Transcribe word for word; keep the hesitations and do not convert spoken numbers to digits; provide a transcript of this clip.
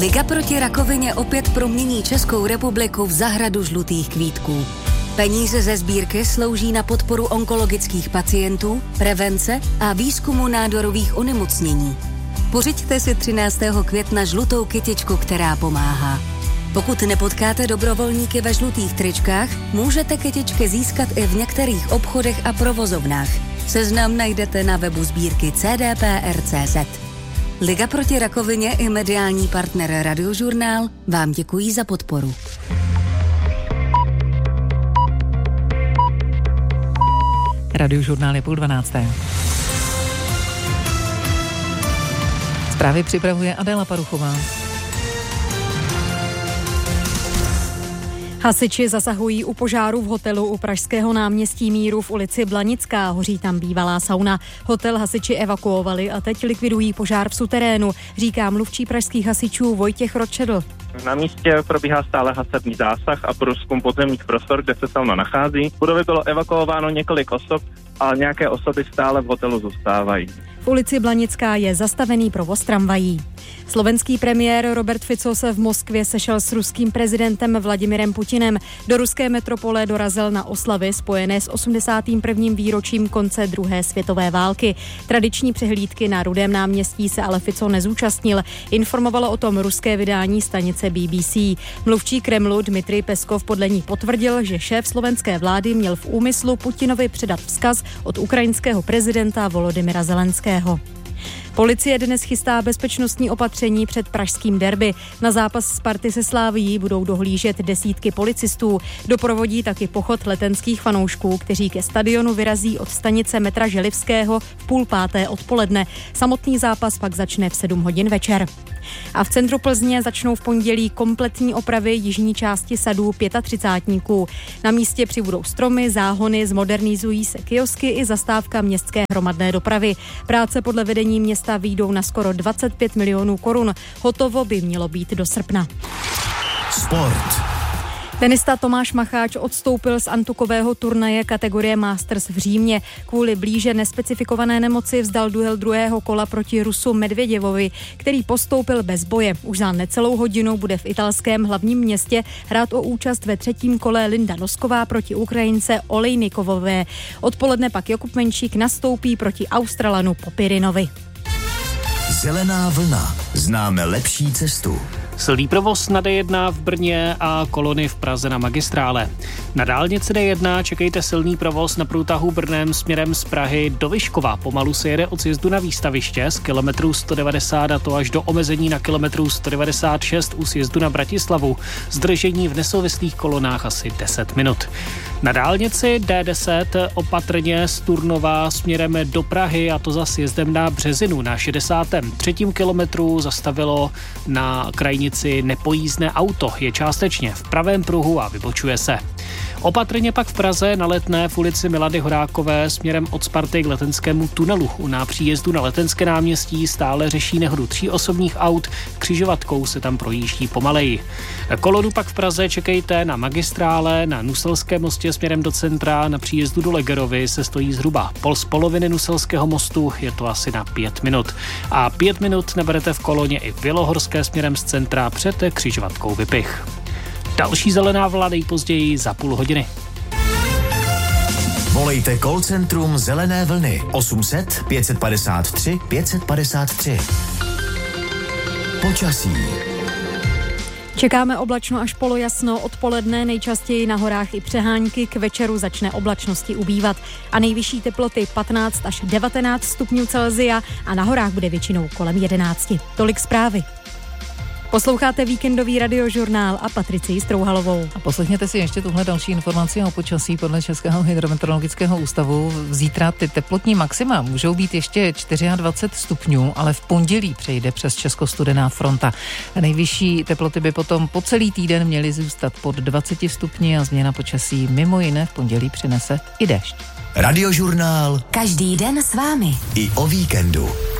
Liga proti rakovině opět promění Českou republiku v zahradu žlutých kvítků. Peníze ze sbírky slouží na podporu onkologických pacientů, prevence a výzkumu nádorových onemocnění. Pořiďte si třináctého května žlutou kytičku, která pomáhá. Pokud nepotkáte dobrovolníky ve žlutých tričkách, můžete kytičky získat i v některých obchodech a provozovnách. Seznam najdete na webu sbírky c d p r tečka c z. Liga proti rakovině i mediální partner Radiožurnál vám děkují za podporu. Radiožurnál je půl dvanácté. Zprávy připravuje Adéla Paruchová. Hasiči zasahují u požáru v hotelu u pražského náměstí Míru v ulici Blanická. Hoří tam bývalá sauna. Hotel hasiči evakuovali a teď likvidují požár v suterénu, říká mluvčí pražských hasičů Vojtěch Ročedl. Na místě probíhá stále hasadný zásah a průzkum podzemních prostor, kde se sauna nachází. V budově bylo evakuováno několik osob a nějaké osoby stále v hotelu zůstávají. V ulici Blanická je zastavený provoz tramvají. Slovenský premiér Robert Fico se v Moskvě sešel s ruským prezidentem Vladimirem Putinem. Do ruské metropole dorazil na oslavy spojené s osmdesátým prvním výročím konce druhé světové války. Tradiční přehlídky na Rudém náměstí se ale Fico nezúčastnil. Informovalo o tom ruské vydání stanice B B C. Mluvčí Kremlu Dmitrij Peskov podle ní potvrdil, že šéf slovenské vlády měl v úmyslu Putinovi předat vzkaz od ukrajinského prezidenta Volodymyra Zelenského. Policie dnes chystá bezpečnostní opatření před pražským derby. Na zápas Sparty se Slavií budou dohlížet desítky policistů. Doprovodí taky pochod letenských fanoušků, kteří ke stadionu vyrazí od stanice metra Želivského v půl páté odpoledne. Samotný zápas pak začne v sedm hodin večer. A v centru Plzně začnou v pondělí kompletní opravy jižní části sadů třicátníků. Na místě přibudou stromy, záhony, zmodernizují se kiosky i zastávka městské hromadné dopravy. Práce podle vedení města vyjdou na skoro dvacet pět milionů korun. Hotovo by mělo být do srpna. Sport. Tenista Tomáš Macháč odstoupil z antukového turnaje kategorie Masters v Římě. Kvůli blíže nespecifikované nemoci vzdal duel druhého kola proti Rusu Medvěděvovi, který postoupil bez boje. Už za necelou hodinu bude v italském hlavním městě hrát o účast ve třetím kole Linda Nosková proti Ukrajince Olejnikovové. Odpoledne pak Jakub Menšík nastoupí proti Australanu Popirinovi. Zelená vlna. Známe lepší cestu. Silný provoz na D jedna v Brně a kolony v Praze na magistrále. Na dálnici D jedna čekejte silný provoz na průtahu Brnem směrem z Prahy do Vyškova. Pomalu se jede od sjezdu na výstaviště z kilometru sto devadesát a to až do omezení na kilometru sto devadesát šest u sjezdu na Bratislavu. Zdržení v nesouvislých kolonách asi deset minut. Na dálnici D deset opatrně z Turnova směrem do Prahy a to za sjezdem na Březinu. Na šedesátém třetím kilometru zastavilo na krajnici nepojízdné auto. Je částečně v pravém pruhu a vybočuje se. Opatrně pak v Praze na Letné v ulici Milady Horákové směrem od Sparty k Letenskému tunelu. Na příjezdu na Letenské náměstí stále řeší nehodu tří osobních aut, křižovatkou se tam projíždí pomaleji. Kolonu pak v Praze čekejte na magistrále, na Nuselském mostě směrem do centra, na příjezdu do Legerovy se stojí zhruba pol z poloviny Nuselského mostu, je to asi na pět minut. A pět minut neberete v koloně i v Bělohorské směrem z centra před křižovatkou Vypich. Další zelená vlna nejpozději za půl hodiny. Volejte call centrum Zelené vlny osm set pět padesát tři pět padesát tři. Počasí. Čekáme oblačno až polojasno, odpoledne nejčastěji na horách i přehánky, k večeru začne oblačnosti ubývat a nejvyšší teploty patnáct až devatenáct stupňů Celsia a na horách bude většinou kolem jedenáct. Tolik zprávy. Posloucháte víkendový radiožurnál a Patricii Strouhalovou. A poslechněte si ještě tuhle další informaci o počasí podle Českého hydrometeorologického ústavu. Zítra ty teplotní maxima můžou být ještě dvacet čtyři stupňů, ale v pondělí přejde přes Česko studená fronta. Nejvyšší teploty by potom po celý týden měly zůstat pod dvaceti stupni a změna počasí mimo jiné v pondělí přinese i déšť. Radiožurnál. Každý den s vámi. I o víkendu.